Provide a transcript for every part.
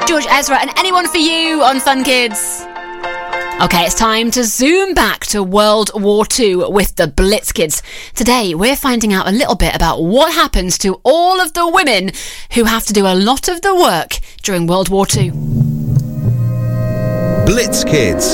George Ezra, and anyone for you on Fun Kids. Okay, it's time to zoom back to World War II with the Blitz Kids. Today, we're finding out a little bit about what happens to all of the women who have to do a lot of the work during World War II. Blitz Kids.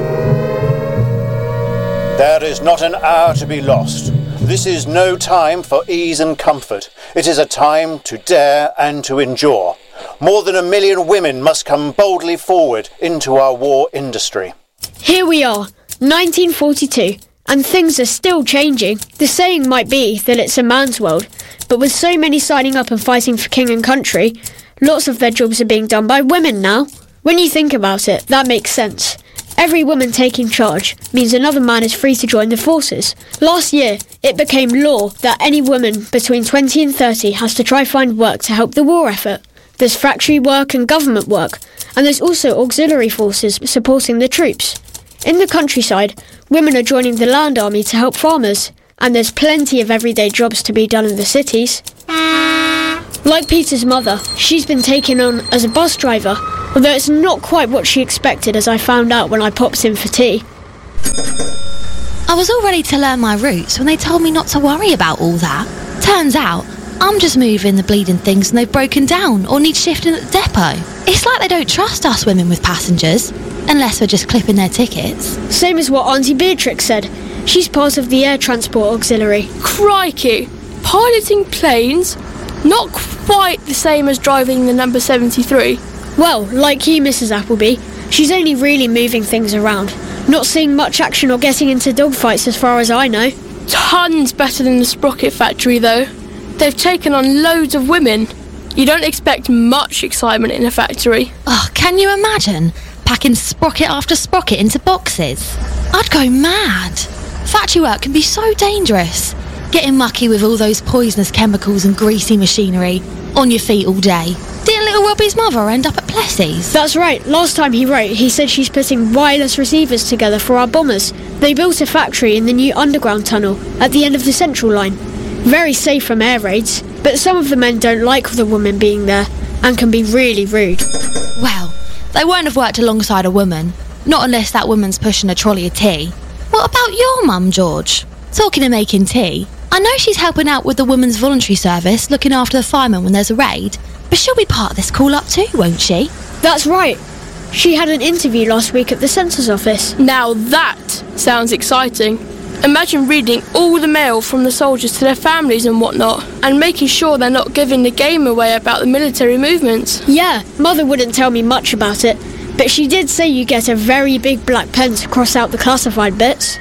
There is not an hour to be lost. This is no time for ease and comfort. It is a time to dare and to endure. More than 1 million women must come boldly forward into our war industry. Here we are, 1942, and things are still changing. The saying might be that it's a man's world, but with so many signing up and fighting for king and country, lots of their jobs are being done by women now. When you think about it, that makes sense. Every woman taking charge means another man is free to join the forces. Last year, it became law that any woman between 20 and 30 has to try find work to help the war effort. There's factory work and government work, and there's also auxiliary forces supporting the troops. In the countryside, women are joining the land army to help farmers, and there's plenty of everyday jobs to be done in the cities. Like Peter's mother, she's been taken on as a bus driver, although it's not quite what she expected, as I found out when I popped in for tea. I was all ready to learn my routes when they told me not to worry about all that. Turns out, I'm just moving the bleeding things and they've broken down or need shifting at the depot. It's like they don't trust us women with passengers, unless we're just clipping their tickets. Same as what Auntie Beatrix said. She's part of the Air Transport Auxiliary. Crikey! Piloting planes? Not quite the same as driving the number 73. Well, like you, Mrs. Appleby, she's only really moving things around. Not seeing much action or getting into dogfights as far as I know. Tons better than the Sprocket factory, though. They've taken on loads of women. You don't expect much excitement in a factory. Oh, can you imagine? Packing sprocket after sprocket into boxes. I'd go mad. Factory work can be so dangerous. Getting mucky with all those poisonous chemicals and greasy machinery. On your feet all day. Didn't little Robbie's mother end up at Plessy's? That's right. Last time he wrote, he said she's putting wireless receivers together for our bombers. They built a factory in the new underground tunnel at the end of the Central Line. Very safe from air raids, but some of the men don't like the women being there and can be really rude. Well, they won't have worked alongside a woman. Not unless that woman's pushing a trolley of tea. What about your mum, George? Talking of making tea, I know she's helping out with the Women's Voluntary Service, looking after the firemen when there's a raid, but she'll be part of this call-up too, won't she? That's right. She had an interview last week at the census office. Now that sounds exciting. Imagine reading all the mail from the soldiers to their families and whatnot, and making sure they're not giving the game away about the military movements. Yeah, Mother wouldn't tell me much about it, but she did say you get a very big black pen to cross out the classified bits.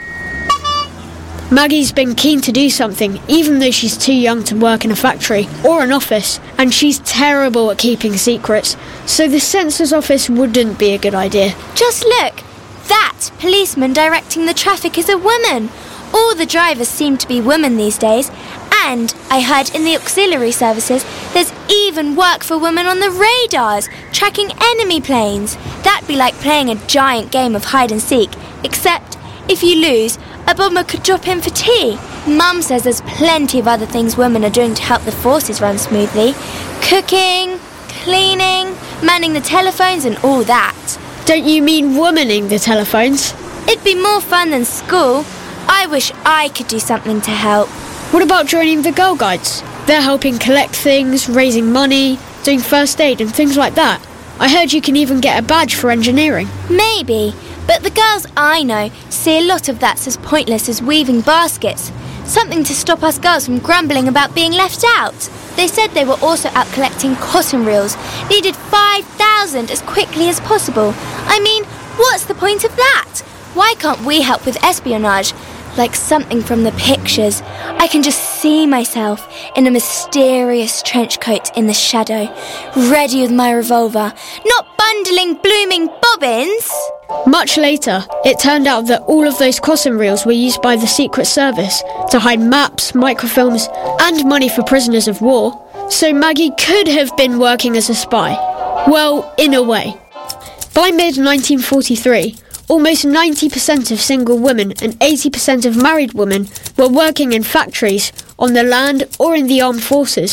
Maggie's been keen to do something, even though she's too young to work in a factory or an office, and she's terrible at keeping secrets, so the census office wouldn't be a good idea. Just look! That policeman directing the traffic is a woman! All the drivers seem to be women these days, and I heard in the auxiliary services there's even work for women on the radars, tracking enemy planes. That'd be like playing a giant game of hide and seek, except if you lose, a bomber could drop in for tea. Mum says there's plenty of other things women are doing to help the forces run smoothly. Cooking, cleaning, manning the telephones and all that. Don't you mean womaning the telephones? It'd be more fun than school. I wish I could do something to help. What about joining the Girl Guides? They're helping collect things, raising money, doing first aid and things like that. I heard you can even get a badge for engineering. Maybe, but the girls I know see a lot of that as pointless as weaving baskets. Something to stop us girls from grumbling about being left out. They said they were also out collecting cotton reels, needed 5,000 as quickly as possible. I mean, what's the point of that? Why can't we help with espionage? Like something from the pictures. I can just see myself in a mysterious trench coat in the shadow, ready with my revolver, not bundling blooming bobbins. Much later, it turned out that all of those cotton reels were used by the Secret Service to hide maps, microfilms, and money for prisoners of war. So Maggie could have been working as a spy. Well, in a way. By mid-1943, almost 90% of single women and 80% of married women were working in factories, on the land or in the armed forces.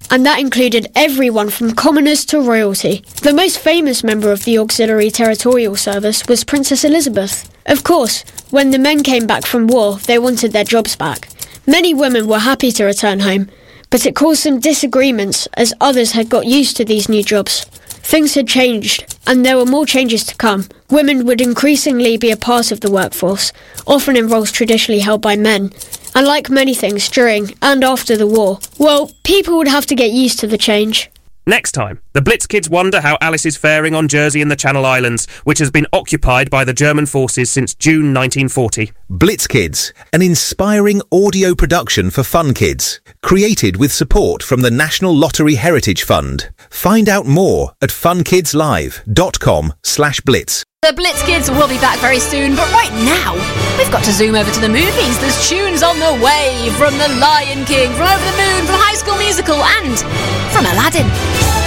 and that included everyone from commoners to royalty. The most famous member of the Auxiliary Territorial Service was Princess Elizabeth. Of course, when the men came back from war, they wanted their jobs back. Many women were happy to return home, but it caused some disagreements as others had got used to these new jobs. Things had changed, and there were more changes to come. Women would increasingly be a part of the workforce, often in roles traditionally held by men. And like many things during and after the war, well, people would have to get used to the change. Next time, the Blitz kids wonder how Alice is faring on Jersey and the Channel Islands, which has been occupied by the German forces since June 1940. Blitz Kids, an inspiring audio production for fun kids, created with support from the National Lottery Heritage Fund. Find out more at funkidslive.com/blitz. The Blitz Kids will be back very soon, but right now, we've got to zoom over to the movies. There's tunes on the way from The Lion King, from Over the Moon, from High School Musical, and from Aladdin.